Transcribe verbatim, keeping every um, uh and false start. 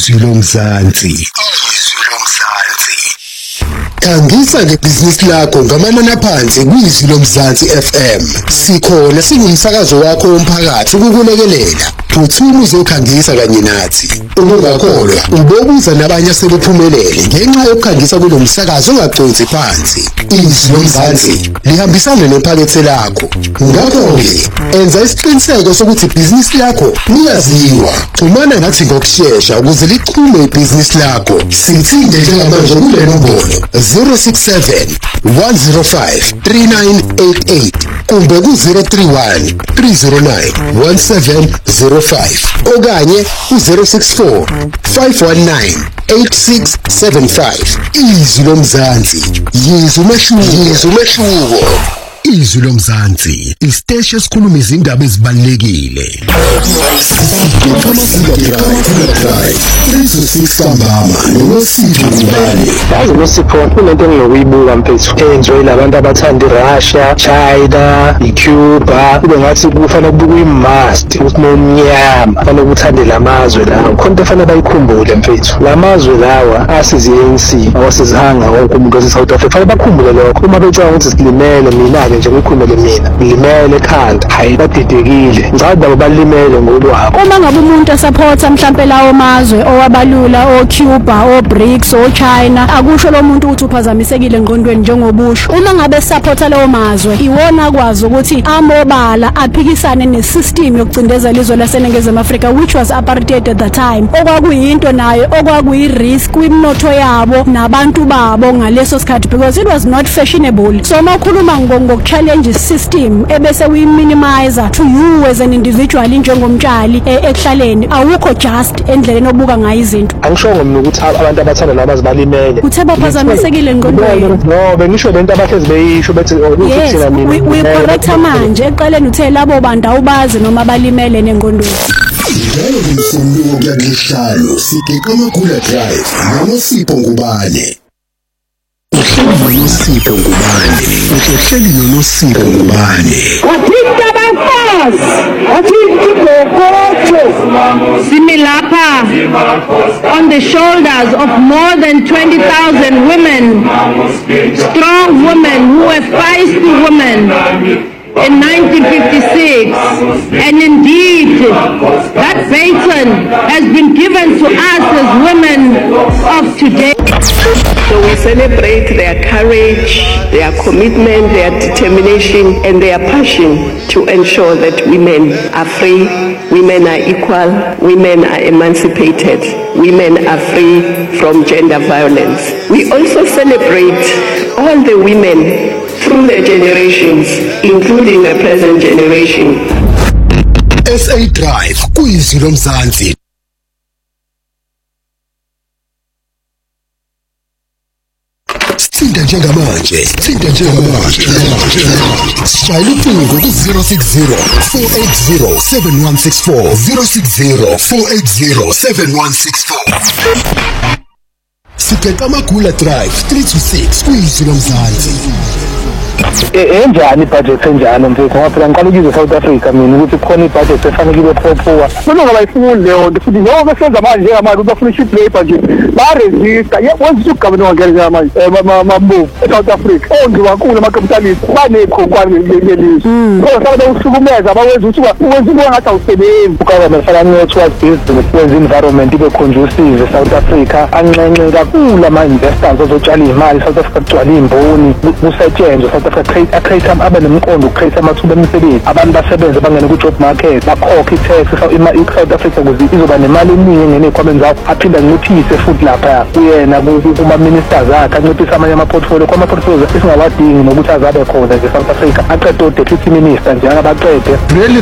izwi lomzansi. Khangisa ngebhizinisi lakho ngamanani aphansi kwizwi lomzansi F M. Sikhona singumsakazo wakho womphakathi ukukulekelela. Phuthuma uzokhangisa kanye nathi. Ungakholwa, ubobuza nabanye asebephumelele ngenxa yokukhangisa kulo msakazo ongaqonzi phansi. Izwi lomzansi lihambisana nephakethe lakho. Ngakho-ke, enza isiqiniseko sokuthi ibhizinisi lakho liyaziwa. Xhumana nathi ngokushesha ukuze liqhume ibhizinisi lakho. Sithinde njengamanje kule nombolo zero six seven, one zero five, three nine eight eight kumbe ku zero three one, three zero nine, one seven zero five okanye ku zero six four, five one nine, eight six seven five. Izwi lomzansi, yizwi umehluko, yizwi umehluko. Izwi lomzansi, isiteshi esikhuluma izindaba ezibalulekile. Yazi uSipho, kunento engiyokuyibuka mfethu eyenziwe labantu abathanda iRussia, China, iCuba. Kube ngathi kufanele kubuke imast usinomnyama, kufanele uthande lamazwe lawo. Khona kufanele bayikhumbule mfethu. Lamazwe lawa asize I A N C, awasizihanga wonke umuntu waseSouth Africa. Kufanele bakhumbule lokho. Uma becanga ukuthi silimele mina nje ngikhulumele mina ngilimele ekhanda hayi badidekile ngicabanga labo balimele ngolwabo. Uma ngabe umuntu esupporta mhlambe lawo mazwe owabalula oCuba oBRICS oChina akusho lo muntu ukuthi uphazamisekile engqondweni njengobusho. Uma ngabe supporta lawo mazwe iwona kwazi ukuthi amobala aphikisane nesystem yokucindezela izwe laseNingizimu Afrika which was apartheid at the time. Okwakuyinto nayo okwakuyirisk kwimnotho yabo nabantu babo ngaleso sikhathi because it was not fashionable. So makhuluma ngokuchallenge system ebese we minimize to you as an individual njengomtshali ekuhlaleni awukho just endleleni obuka ngayo izinto. Angishongo mina ukuthi abantu abathanda lamazi balimele. Uthe baphazamisekile engqondweni. No, bengisho lento abahlezi beyisho bethi ukuthina mina. We correct manje eqaleni uthe labo bantu awubazi noma balimele nengqondweni. Njalo ngimfundo kuyakuhlalo sibheka amakula drive noMsipho Ngubane. Uhleli noMsipho Ngubane. Uhleli noMsipho Ngubane. Wathinta abafazi, wathinta igogojo. Similapha on the shoulders of more than twenty thousand women, strong women who were feisty women. In nineteen fifty-six, and indeed that baton has been given to us as women of today. So we celebrate their courage, their commitment, their determination and their passion to ensure that women are free, women are equal, women are emancipated, women are free from gender violence. We also celebrate all the women through their generations, including the present generation. S A Drive, kwizwi lomzansi. Sithinda njengamanje, sithinda njengamanje. Shayela ucingo ku zero six zero, four eight zero, seven one six four, zero six zero, four eight zero, seven one six four. Sibheka amakula drive three to six kwizwi lomzansi. Enjani budget enjani mfethu ngoba phela ngiqala ukuzwe South Africa mina ukuthi khona ibudget efanele ibe phophuwa. Mina ngabayifuni leyo nto futhi ngoba besenza manje njengamanje bafuna cheap labor nje. Ba resista. Yebo usugabana wangena manje mambo eSouth Africa. Ongiwakhulu amacapitalist banekhonkwane lelizwe. Ngoba sabe usukumeza abawenza ukuthi ukwenza into ngathi awusebenzi. Ukaba mfana network business kwenza environment ibe conducive eSouth Africa. Anxenxe kakhulu ama investors ozotshala imali South Africa kugcwala imboni kusetshenzwe South Africa create create abe nemqondo create amathuba emisebenzi abantu basebenze bangena ku job market bakhokha i-tax ima i-South Africa ukuze izoba nemali eningi ngenekhwameni zakho aphinda nginciphise futhi lapha kuyena kuma ministers akhe anciphise amanye ama-portfolio kwama portfolio esingawadingi nokuthi azabe khona nje South Africa aqede o-deputy minister nje angabaqede.